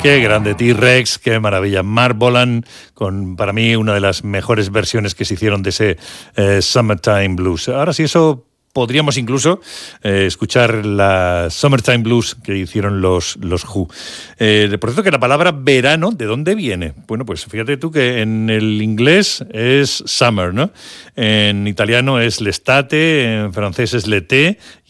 Qué grande T-Rex, qué maravilla. Marc Bolan, con para mí una de las mejores versiones que se hicieron de ese Summertime Blues. Ahora sí, eso podríamos incluso escuchar la Summertime Blues que hicieron los Who. Por cierto, que la palabra verano, ¿de dónde viene? Bueno, pues fíjate tú que en el inglés es summer, ¿no? En italiano es l'estate, en francés es l'été,